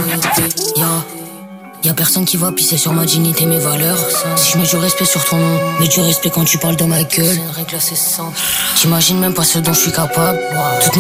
Y'a personne qui va pisser sur ma dignité, mes valeurs. Si je mets du respect sur ton nom, mets du respect quand tu parles de ma gueule. T'imagines même pas ce dont je suis capable. Toutes